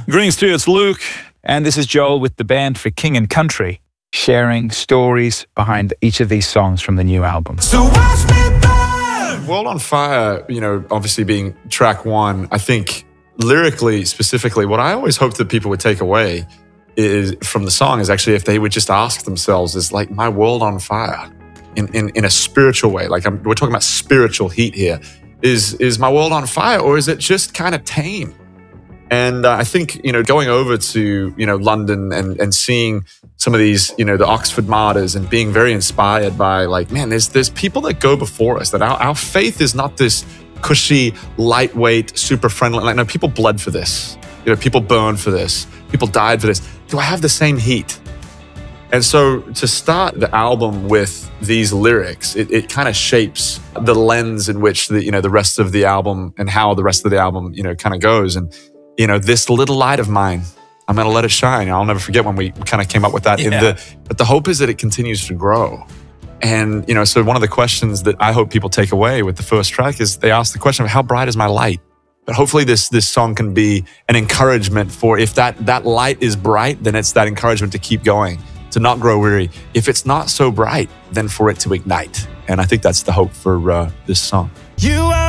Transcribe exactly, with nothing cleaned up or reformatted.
Greetings to you, it's Luke, and this is Joel with the band for King and Country, sharing stories behind each of these songs from the new album. So watch me burn! World on Fire, you know, obviously being track one, I think lyrically, specifically, what I always hope that people would take away is from the song is actually if they would just ask themselves, is like my world on fire in, in, in a spiritual way? Like I'm, we're talking about spiritual heat here. Is, is my world on fire, or is it just kind of tame? And uh, I think, you know, going over to, you know, London and, and seeing some of these, you know, the Oxford Martyrs and being very inspired by like, man, there's, there's people that go before us, that our, our faith is not this cushy, lightweight, super friendly. Like, no, people bled for this. You know, people burned for this. People died for this. Do I have the same heat? And so to start the album with these lyrics, it, it kind of shapes the lens in which the, you know, the rest of the album and how the rest of the album, you know, kind of goes. And, you know, this little light of mine, I'm going to let it shine. I'll never forget when we kind of came up with that. Yeah. In the, but the hope is that it continues to grow. And, you know, so one of the questions that I hope people take away with the first track is they ask the question of how bright is my light? But hopefully this this song can be an encouragement for if that, that light is bright, then it's that encouragement to keep going, to not grow weary. If it's not so bright, then for it to ignite. And I think that's the hope for uh, this song. You are